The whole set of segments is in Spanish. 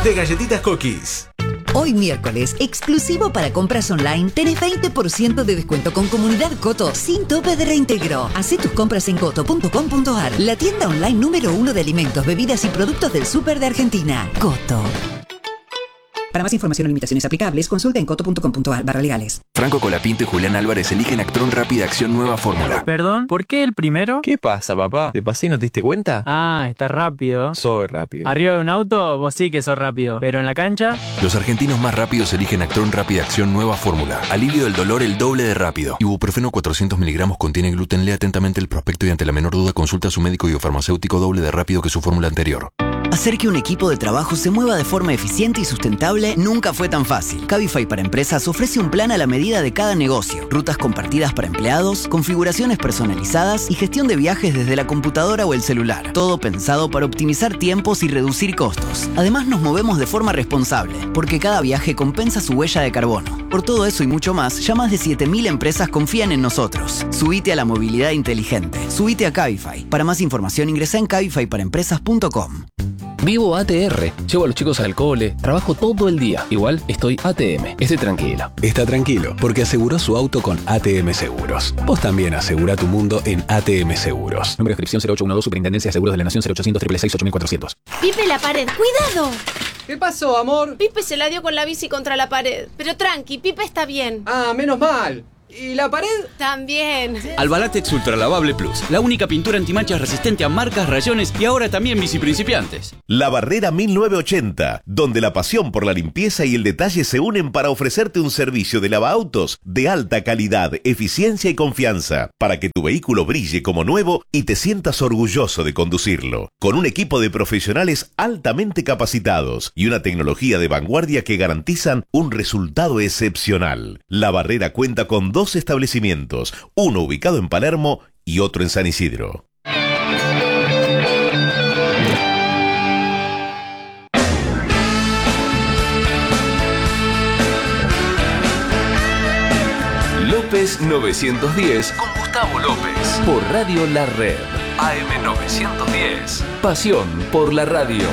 de Galletitas Cookies. Hoy miércoles, exclusivo para compras online, tenés 20% de descuento con Comunidad Coto sin tope de reintegro. Hacé tus compras en coto.com.ar, la tienda online número 1 de alimentos, bebidas y productos del súper de Argentina. Coto. Para más información o limitaciones aplicables, consulta en coto.com.ar/legales. Franco Colapinto y Julián Álvarez eligen Actron Rápida Acción Nueva Fórmula. Perdón, ¿por qué el primero? ¿Qué pasa, papá? ¿Te pasé y no te diste cuenta? Ah, está rápido. Soy rápido. Arriba de un auto, vos sí que sos rápido. Pero en la cancha... Los argentinos más rápidos eligen Actron Rápida Acción Nueva Fórmula. Alivio del dolor el doble de rápido. Ibuprofeno 400 miligramos contiene gluten. Lea atentamente el prospecto y ante la menor duda consulta a su médico y o farmacéutico doble de rápido que su fórmula anterior. Hacer que un equipo de trabajo se mueva de forma eficiente y sustentable nunca fue tan fácil. Cabify para Empresas ofrece un plan a la medida de cada negocio. Rutas compartidas para empleados, configuraciones personalizadas y gestión de viajes desde la computadora o el celular. Todo pensado para optimizar tiempos y reducir costos. Además nos movemos de forma responsable, porque cada viaje compensa su huella de carbono. Por todo eso y mucho más, ya más de 7.000 empresas confían en nosotros. Subite a la movilidad inteligente. Subite a Cabify. Para más información ingresa en cabifyparaempresas.com. Vivo ATR, llevo a los chicos al cole, trabajo todo el día. Igual estoy ATM, estoy tranquilo. Está tranquilo, porque aseguró su auto con ATM Seguros. Vos también asegura tu mundo en ATM Seguros. Número de inscripción 0812, Superintendencia de Seguros de la Nación 0800 666 8400. Pipe, la pared, ¡cuidado! ¿Qué pasó, amor? Pipe se la dio con la bici contra la pared. Pero tranqui, Pipe está bien. Ah, menos mal. ¿Y la pared? También. Albalatex Ultra Lavable Plus, la única pintura antimanchas resistente a marcas, rayones y ahora también bici principiantes. La Barrera 1980, donde la pasión por la limpieza y el detalle se unen para ofrecerte un servicio de lavaautos de alta calidad, eficiencia y confianza, para que tu vehículo brille como nuevo y te sientas orgulloso de conducirlo. Con un equipo de profesionales altamente capacitados y una tecnología de vanguardia que garantizan un resultado excepcional. La Barrera cuenta con 2 establecimientos, uno ubicado en Palermo y otro en San Isidro. López 910 con Gustavo López. Por Radio La Red. AM 910. Pasión por la radio.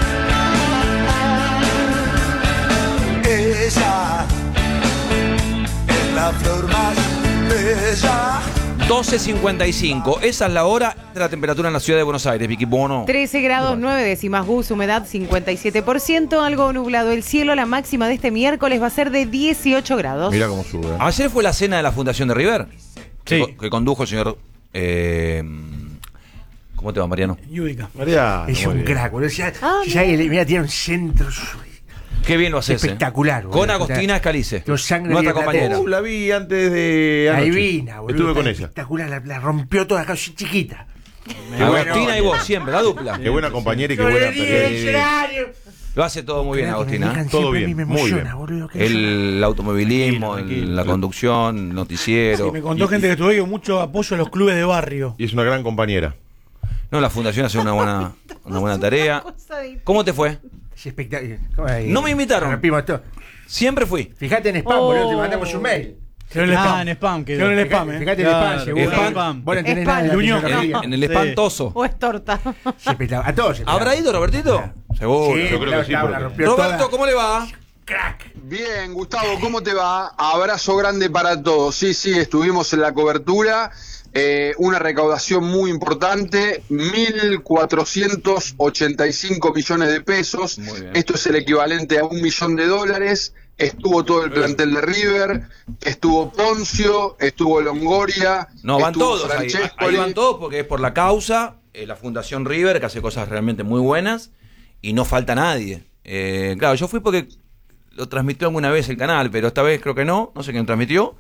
Ella es la flor más bella. 12:55, esa es la hora de la temperatura en la ciudad de Buenos Aires, Vicky Bono. 13 grados 9 décimas Gus, humedad 57%, algo nublado el cielo. La máxima de este miércoles va a ser de 18 grados. Mira cómo sube. Ayer fue la cena de la Fundación de River, sí, que condujo el señor... ¿Cómo te va, Mariano? Yudica. Mariano, es un crack, boludo. Mira, tiene un centro... Qué bien lo haces. Espectacular, boludo. Con Agostina Escalice, nuestra compañera. La vi antes de anoche. Adivina, boludo. Estuve con ella. Espectacular, la rompió toda acá, chiquita. Agostina y vos, siempre, la dupla. Qué buena compañera y qué buena pelea. Lo hace todo muy bien, Agostina. Todo bien, muy bien. El automovilismo, la conducción, noticiero. Sí, me contó gente que tuvo mucho apoyo a los clubes de barrio. Y es una gran compañera. No, la fundación hace una buena tarea. ¿Cómo te fue? Es espectacular. No me invitaron. Siempre fui. Fíjate en spam, boludo, te mandamos un mail. Creo en spam. Creo en el spam, Fíjate en el spam. Vos no tenés nada de Unión. En el espantoso. O es torta. A todos. ¿Habrá ido Robertito? Seguro. Yo creo que sí. Roberto, ¿cómo le va? Crack. Bien, Gustavo, ¿cómo te va? Abrazo grande para todos. Sí, estuvimos en la cobertura. Una recaudación muy importante, 1.485 millones de pesos. Esto es el equivalente a $1 millón. Estuvo todo el plantel de River, estuvo Poncio, estuvo Longoria. No, van estuvo todos ahí van todos porque es por la causa, la Fundación River, que hace cosas realmente muy buenas, y no falta nadie. Claro, yo fui porque lo transmitió alguna vez el canal, pero esta vez creo que no sé quién transmitió.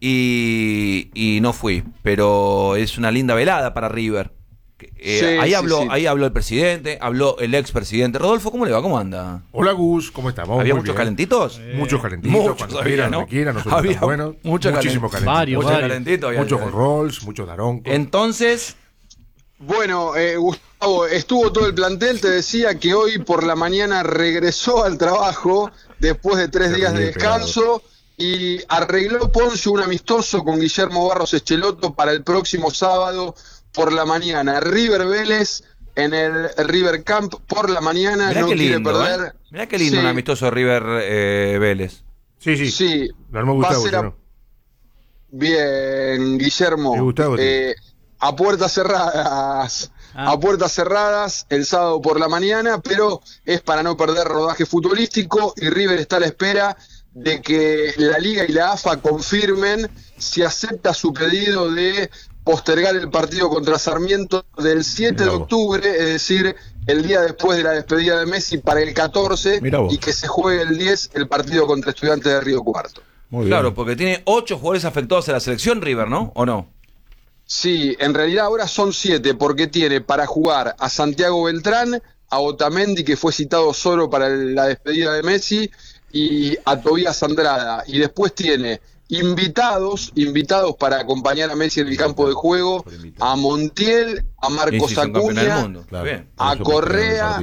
Y no fui, pero es una linda velada para River. Ahí habló el presidente, habló el expresidente. Rodolfo, ¿cómo le va? ¿Cómo anda? Hola Gus, ¿cómo estamos? ¿Había muchos calentitos? Muchos calentitos, cuando quieran, nosotros había buenos. Muchísimos calentitos. Muchos calentitos. Muchos con rolls, muchos daroncos. Entonces... Bueno, Gustavo, estuvo todo el plantel, te decía que hoy por la mañana regresó al trabajo después de 3 días de descanso. Y arregló Poncio un amistoso con Guillermo Barros Echeloto para el próximo sábado por la mañana. River Vélez, en el River Camp por la mañana. Mirá no qué quiere lindo, perder. Mirá qué lindo un amistoso River Vélez. Sí. Lo armó Va a Gustavo, ser yo no. Bien, Guillermo. Gustavo, a puertas cerradas. A puertas cerradas el sábado por la mañana, pero es para no perder rodaje futbolístico y River está a la espera de que la Liga y la AFA confirmen si acepta su pedido de postergar el partido contra Sarmiento del 7 de octubre, es decir, el día después de la despedida de Messi, para el 14, y que se juegue el 10 el partido contra Estudiantes de Río Cuarto. Claro, porque tiene 8 jugadores afectados a la selección River, ¿no? ¿O no? Sí, en realidad ahora son 7, porque tiene para jugar a Santiago Beltrán, a Otamendi, que fue citado solo para la despedida de Messi, y a Tobías Andrada. Y después tiene invitados para acompañar a Messi en el campo de juego, a Montiel, a Marcos Acuña, a Correa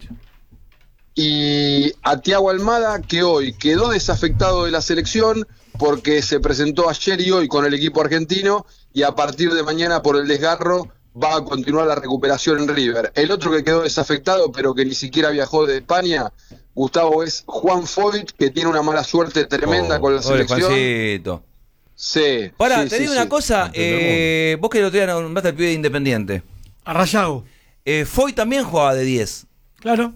y a Thiago Almada, que hoy quedó desafectado de la selección porque se presentó ayer y hoy con el equipo argentino, y a partir de mañana por el desgarro va a continuar la recuperación en River. El otro que quedó desafectado, pero que ni siquiera viajó de España, Gustavo, es Juan Foyt, que tiene una mala suerte tremenda con la selección. Juancito. Sí. Pará, sí, te digo una cosa, vos que el otro día nombraste al pibe de Independiente. A Rayago. Foyt también jugaba de 10. Claro.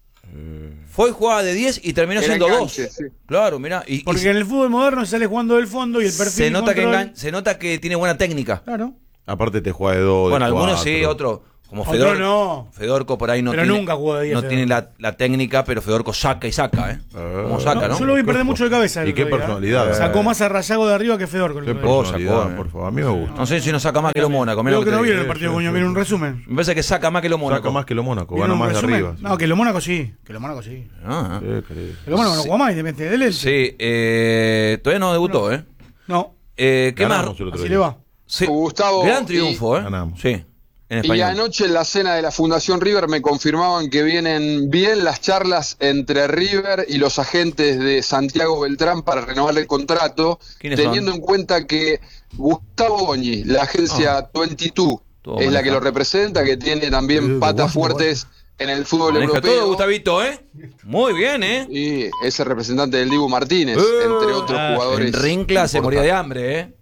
Foyt jugaba de 10 y terminó Era siendo enganche, 2. sí. Claro, mirá. Porque en el fútbol moderno se sale jugando del fondo y el perfil se nota, control... se nota que tiene buena técnica. Claro. Aparte te juega de 2. Bueno, algunos sí, otros. Como Fedor, no. Fedorco por ahí no pero tiene, nunca jugó de 10, no tiene la técnica, pero Fedorco saca y saca, ¿eh? Como saca, ¿no? Yo lo vi perder mucho de cabeza. ¿Y qué personalidad? Sacó más a Rayago de arriba que Fedorco. Qué personalidad, por favor. A mí me gusta. No sé si no saca más que los Mónaco. Creo que no vieron el partido, coño. Miren un resumen. Me parece que saca más que los Mónaco. Saca más que los Mónaco. Gana más de arriba. No, que los Mónaco sí. Que los Mónaco sí. Ah, que los Mónaco no jugó más, independiente del Elche. Sí, todavía no debutó, ¿eh? No. ¿Qué más? Así le va. Sí. Gustavo, gran triunfo, ¿eh? Ganamos. Sí. Y anoche en la cena de la Fundación River me confirmaban que vienen bien las charlas entre River y los agentes de Santiago Beltrán para renovar el contrato, teniendo en cuenta que Gustavo Boñi, la agencia 22, es la que lo representa, que tiene también patas fuertes en el fútbol europeo. Todo, Gustavito, ¿eh? Muy bien, ¿eh? Y es el representante del Dibu Martínez, entre otros jugadores. En Rincla se moría de hambre, ¿eh?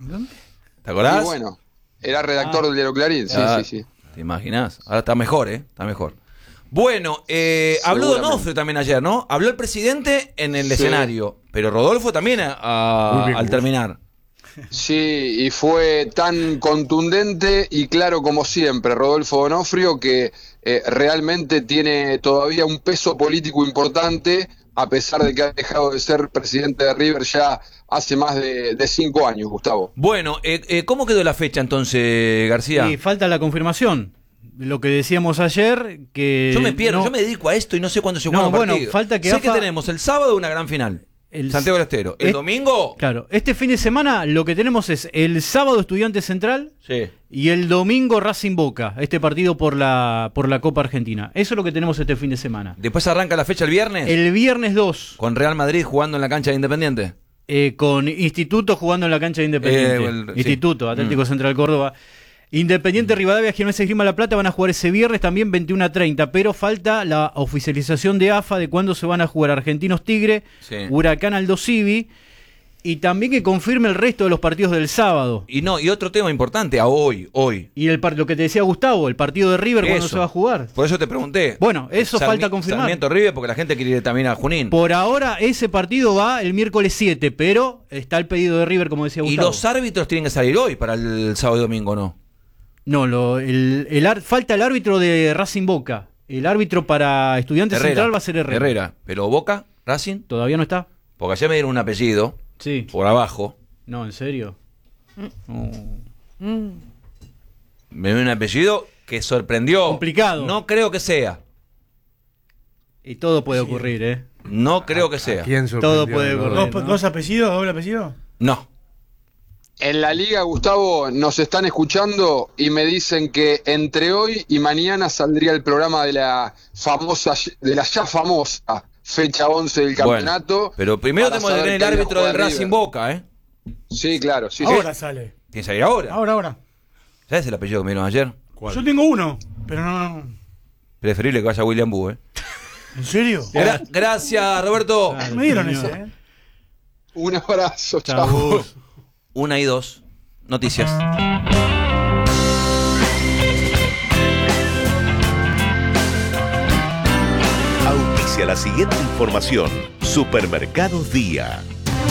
¿Te acordás? Y bueno, era redactor del diario Clarín, sí. ¿Te imaginás? Ahora está mejor, ¿eh? Está mejor. Bueno, habló Donofrio también ayer, ¿no? Habló el presidente en el escenario, pero Rodolfo también al terminar. Sí, y fue tan contundente y claro como siempre, Rodolfo Donofrio, que realmente tiene todavía un peso político importante, a pesar de que ha dejado de ser presidente de River ya hace más de 5 años, Gustavo. Bueno, ¿cómo quedó la fecha entonces, García? Sí, falta la confirmación. Lo que decíamos ayer, que... Yo me pierdo, yo me dedico a esto y no sé cuándo se juega un partido. Falta que sé que tenemos el sábado una gran final, Santiago del Estero. ¿El domingo? Claro, este fin de semana lo que tenemos es el sábado Estudiantes Central y el domingo Racing Boca, este partido por la Copa Argentina. Eso es lo que tenemos este fin de semana. ¿Después arranca la fecha el viernes? El viernes 2. ¿Con Real Madrid jugando en la cancha de Independiente? Con Instituto jugando en la cancha de Independiente. Instituto, Atlético Central Córdoba. Independiente Rivadavia, Gimnasia Esgrima La Plata van a jugar ese viernes también 21:30, pero falta la oficialización de AFA de cuándo se van a jugar Argentinos Tigre, Huracán Aldo Civi, y también que confirme el resto de los partidos del sábado. Y otro tema importante, a hoy. Y lo que te decía Gustavo, el partido de River, ¿cuándo se va a jugar? Por eso te pregunté. Bueno, eso falta confirmar. Sarmiento River, porque la gente quiere ir también a Junín. Por ahora ese partido va el miércoles 7, pero está el pedido de River, como decía Gustavo. ¿Y los árbitros tienen que salir hoy para el sábado y domingo, no? No, falta el árbitro de Racing Boca. El árbitro para Estudiantes Central va a ser Herrera. ¿Pero Boca, Racing? Todavía no está. Porque ayer me dieron un apellido. Sí. Por abajo. No, ¿en serio? Me dieron un apellido que sorprendió. Complicado. No creo que sea. Y todo puede ocurrir, ¿eh? No creo que sea. ¿Quién sorprendió? Todo puede ocurrir. ¿Dos apellidos? ¿Doble apellido? No. En la liga, Gustavo, nos están escuchando y me dicen que entre hoy y mañana saldría el programa de la ya famosa fecha 11 del campeonato. Bueno, pero primero tenemos que tener el árbitro del Racing Boca, ¿eh? Sí, claro. Sí, ahora sale. ¿Tiene que salir ahora? Ahora. ¿Sabes el apellido que me dieron ayer? ¿Cuál? Yo tengo uno. Pero no. Preferible que vaya William Boo, ¿En serio? Gracias, Roberto. Me dieron ese, Un abrazo, chao. 1 y 2. Noticias. Auspicia la siguiente información. Supermercados Día.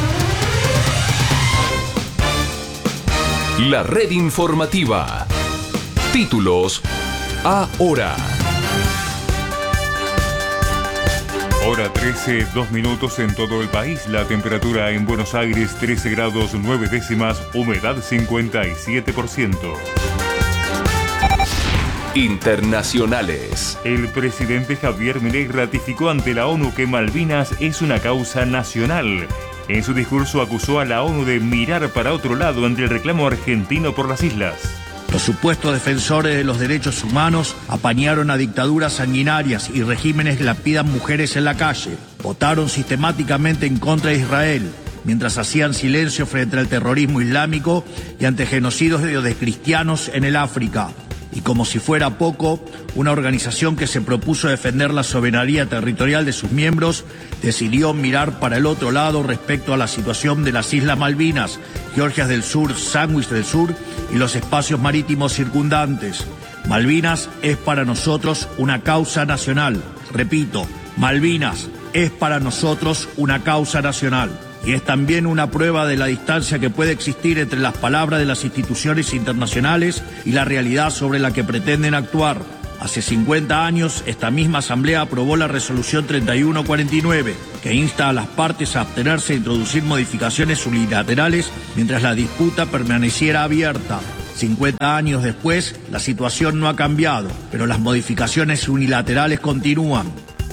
La red informativa. Títulos ahora. Hora 13, 2 minutos en todo el país. La temperatura en Buenos Aires 13 grados 9 décimas, humedad 57%. Internacionales. El presidente Javier Milei ratificó ante la ONU que Malvinas es una causa nacional. En su discurso acusó a la ONU de mirar para otro lado ante el reclamo argentino por las islas. Los supuestos defensores de los derechos humanos apañaron a dictaduras sanguinarias y regímenes que lapidan mujeres en la calle. Votaron sistemáticamente en contra de Israel, mientras hacían silencio frente al terrorismo islámico y ante genocidios de cristianos en el África. Y como si fuera poco, una organización que se propuso defender la soberanía territorial de sus miembros decidió mirar para el otro lado respecto a la situación de las Islas Malvinas, Georgias del Sur, Sandwich del Sur y los espacios marítimos circundantes. Malvinas es para nosotros una causa nacional. Repito, Malvinas es para nosotros una causa nacional. Y es también una prueba de la distancia que puede existir entre las palabras de las instituciones internacionales y la realidad sobre la que pretenden actuar. Hace 50 años, esta misma Asamblea aprobó la Resolución 3149, que insta a las partes a abstenerse de introducir modificaciones unilaterales mientras la disputa permaneciera abierta. 50 años después, la situación no ha cambiado, pero las modificaciones unilaterales continúan.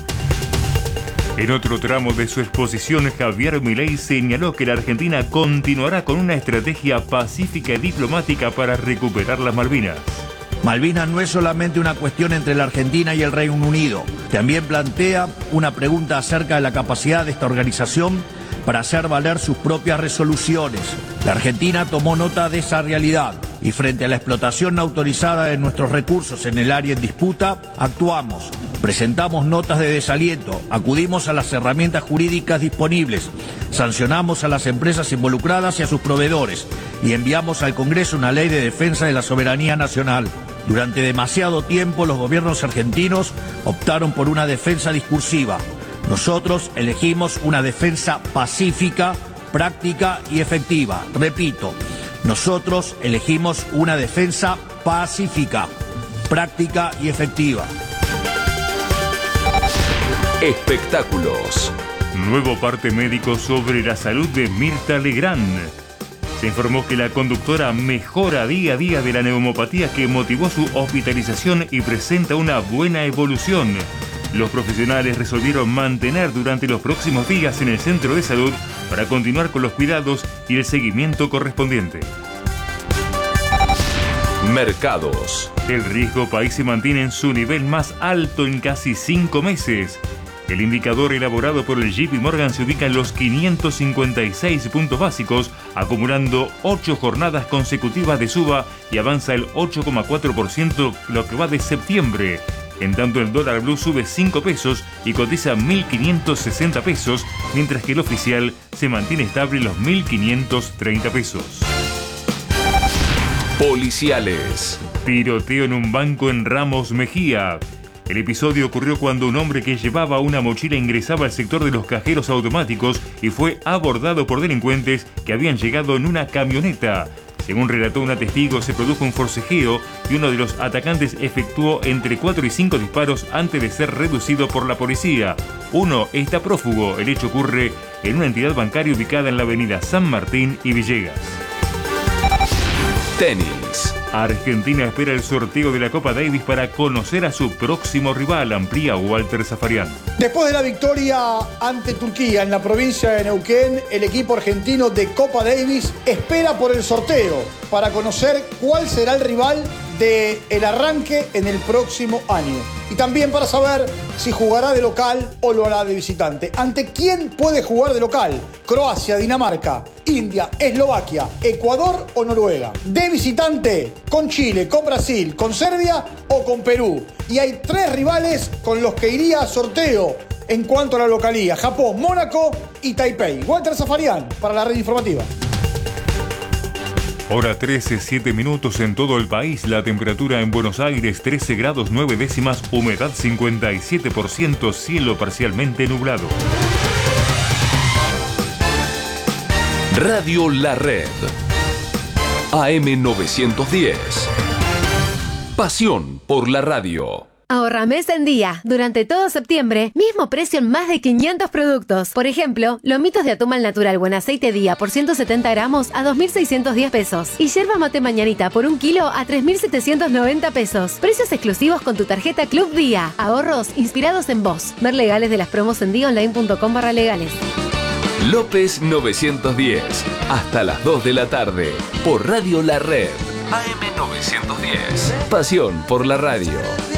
En otro tramo de su exposición, Javier Milei señaló que la Argentina continuará con una estrategia pacífica y diplomática para recuperar las Malvinas. Malvinas no es solamente una cuestión entre la Argentina y el Reino Unido. También plantea una pregunta acerca de la capacidad de esta organización para hacer valer sus propias resoluciones. La Argentina tomó nota de esa realidad y frente a la explotación no autorizada de nuestros recursos en el área en disputa, actuamos. Presentamos notas de desaliento, acudimos a las herramientas jurídicas disponibles, sancionamos a las empresas involucradas y a sus proveedores y enviamos al Congreso una ley de defensa de la soberanía nacional. Durante demasiado tiempo los gobiernos argentinos optaron por una defensa discursiva. Nosotros elegimos una defensa pacífica, práctica y efectiva. Repito, nosotros elegimos una defensa pacífica, práctica y efectiva. Espectáculos. Nuevo parte médico sobre la salud de Mirta Legrand. Se informó que la conductora mejora día a día de la neumopatía que motivó su hospitalización y presenta una buena evolución. Los profesionales resolvieron mantener durante los próximos días en el centro de salud para continuar con los cuidados y el seguimiento correspondiente. Mercados. El riesgo país se mantiene en su nivel más alto en casi 5 meses. El indicador elaborado por el JP Morgan se ubica en los 556 puntos básicos, acumulando 8 jornadas consecutivas de suba y avanza el 8,4% lo que va de septiembre. En tanto, el dólar blue sube 5 pesos y cotiza 1.560 pesos, mientras que el oficial se mantiene estable en los 1.530 pesos. Policiales. Tiroteo en un banco en Ramos Mejía. El episodio ocurrió cuando un hombre que llevaba una mochila ingresaba al sector de los cajeros automáticos y fue abordado por delincuentes que habían llegado en una camioneta. Según relató una testigo, se produjo un forcejeo y uno de los atacantes efectuó entre 4 y 5 disparos antes de ser reducido por la policía. Uno está prófugo. El hecho ocurre en una entidad bancaria ubicada en la avenida San Martín y Villegas. Tenis. Argentina espera el sorteo de la Copa Davis para conocer a su próximo rival, amplía Walter Zafarian. Después de la victoria ante Turquía en la provincia de Neuquén, el equipo argentino de Copa Davis espera por el sorteo para conocer cuál será el rival del arranque en el próximo año. Y también para saber si jugará de local o lo hará de visitante. ¿Ante quién puede jugar de local? Croacia, Dinamarca, India, Eslovaquia, Ecuador o Noruega. De visitante, con Chile, con Brasil, con Serbia o con Perú. Y hay 3 rivales con los que iría a sorteo en cuanto a la localía: Japón, Mónaco y Taipei. Walter Zafarian para la red informativa. Hora 13, 7 minutos en todo el país. La temperatura en Buenos Aires 13 grados 9 décimas, humedad 57%, cielo parcialmente nublado. Radio La Red. AM 910. Pasión por la radio. Ahorra mes en día. Durante todo septiembre, mismo precio en más de 500 productos. Por ejemplo, lomitos de atún al natural buen aceite día por 170 gramos a 2.610 pesos. Y yerba mate mañanita por 1 kilo a 3.790 pesos. Precios exclusivos con tu tarjeta Club Día. Ahorros inspirados en vos. Ver legales de las promos en diaonline.com/legales. López 910. Hasta las 2 de la tarde. Por Radio La Red. AM 910. Pasión por la radio.